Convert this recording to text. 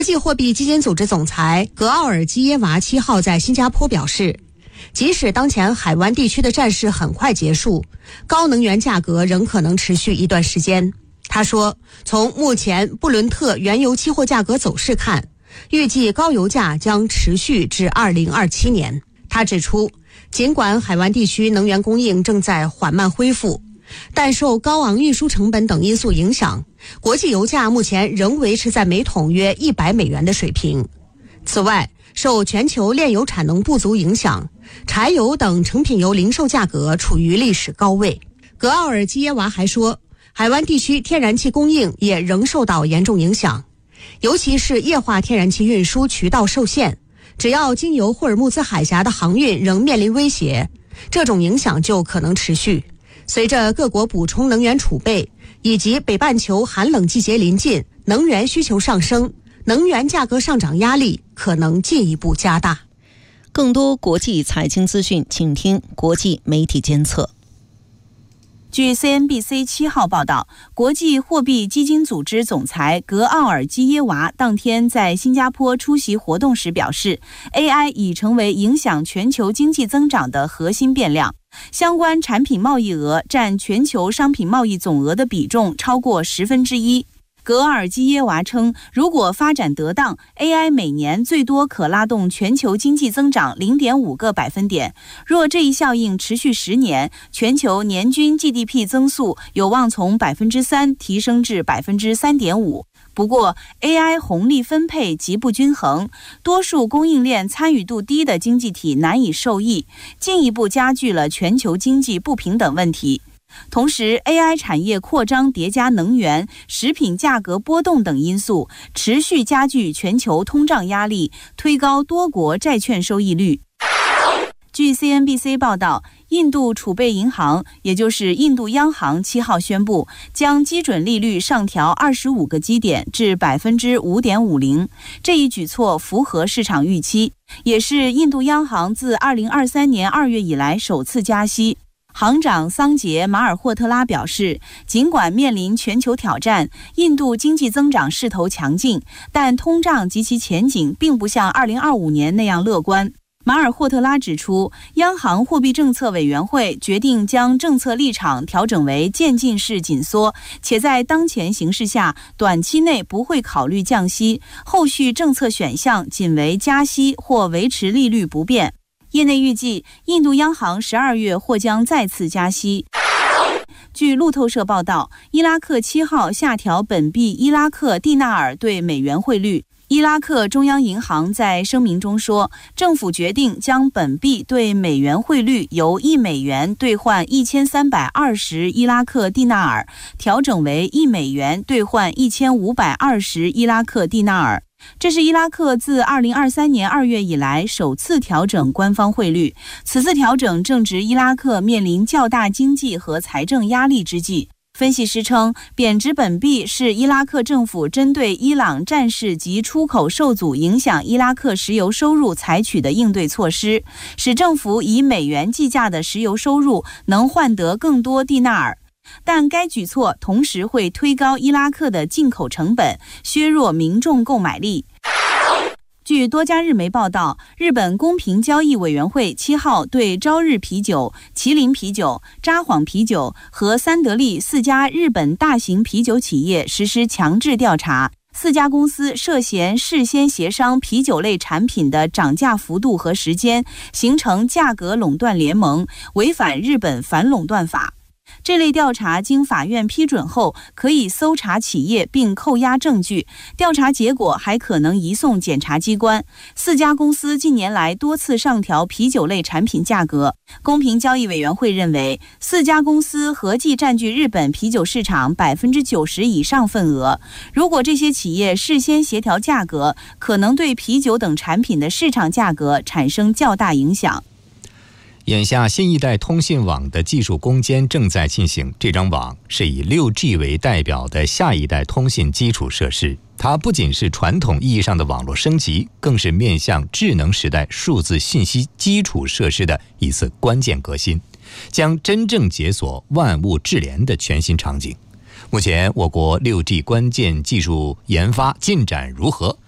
国际货币基金组织总裁格奥尔基耶娃7号在新加坡表示，即使当前海湾地区的战事很快结束，高能源价格仍可能持续一段时间。他说，从目前布伦特原油期货价格走势看，预计高油价将持续至2027年。他指出，尽管海湾地区能源供应正在缓慢恢复，但受高昂运输成本等因素影响，国际油价目前仍维持在每桶约100美元的水平。此外，受全球炼油产能不足影响，柴油等成品油零售价格处于历史高位。格奥尔基耶娃还说，海湾地区天然气供应也仍受到严重影响，尤其是液化天然气运输渠道受限，只要经由霍尔木兹海峡的航运仍面临威胁，这种影响就可能持续。随着各国补充能源储备以及北半球寒冷季节临近，能源需求上升，能源价格上涨压力可能进一步加大。 更多国际财经资讯，请听国际媒体监测。 据 CNBC 7号报道，国际货币基金组织总裁格奥尔基耶娃当天在新加坡出席活动时表示， AI 已成为影响全球经济增长的核心变量，相关产品贸易额占全球商品贸易总额的比重超过1/10。格尔基耶娃称，如果发展得当， AI 每年最多可拉动全球经济增长 0.5个百分点。若这一效应持续10年，全球年均 GDP 增速有望从 3% 提升至 3.5%。不过 AI 红利分配极不均衡，多数供应链参与度低的经济体难以受益，进一步加剧了全球经济不平等问题。同时 AI 产业扩张叠加能源、食品价格波动等因素，持续加剧全球通胀压力，推高多国债券收益率。据 CNBC 报道，印度储备银行，也就是印度央行7号宣布，将基准利率上调25个基点至 5.50%。这一举措符合市场预期，也是印度央行自2023年2月以来首次加息。行长桑杰·马尔霍特拉表示，尽管面临全球挑战，印度经济增长势头强劲，但通胀及其前景并不像2025年那样乐观。马尔霍特拉指出，央行货币政策委员会决定将政策立场调整为渐进式紧缩，且在当前形势下，短期内不会考虑降息，后续政策选项仅为加息或维持利率不变。业内预计，印度央行12月或将再次加息。据路透社报道，伊拉克7号下调本币伊拉克蒂纳尔对美元汇率。伊拉克中央银行在声明中说，政府决定将本币对美元汇率由1美元兑换1320伊拉克蒂纳尔，调整为1美元兑换1520伊拉克蒂纳尔。这是伊拉克自2023年2月以来首次调整官方汇率，此次调整正值伊拉克面临较大经济和财政压力之际。分析师称，贬值本币是伊拉克政府针对伊朗战事及出口受阻影响伊拉克石油收入采取的应对措施，使政府以美元计价的石油收入能换得更多蒂纳尔。但该举措同时会推高伊拉克的进口成本，削弱民众购买力。据多家日媒报道，日本公平交易委员会7号对朝日啤酒、麒麟啤酒、札幌啤酒和三得利4家日本大型啤酒企业实施强制调查。4家公司涉嫌事先协商啤酒类产品的涨价幅度和时间，形成价格垄断联盟，违反日本反垄断法。这类调查经法院批准后，可以搜查企业并扣押证据，调查结果还可能移送检察机关。4家公司近年来多次上调啤酒类产品价格。公平交易委员会认为，4家公司合计占据日本啤酒市场 90% 以上份额。如果这些企业事先协调价格，可能对啤酒等产品的市场价格产生较大影响。 眼下新一代通信网的技术攻坚正在进行，这张网是以 6G 为代表的下一代通信基础设施，它不仅是传统意义上的网络升级，更是面向智能时代数字信息基础设施的一次关键革新，将真正解锁万物智联的全新场景。目前我国 6G 关键技术研发进展如何？